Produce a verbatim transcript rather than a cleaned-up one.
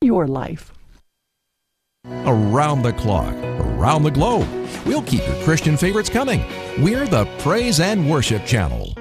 your life. Around the clock, around the globe, we'll keep your Christian favorites coming. We're the Praise and Worship Channel.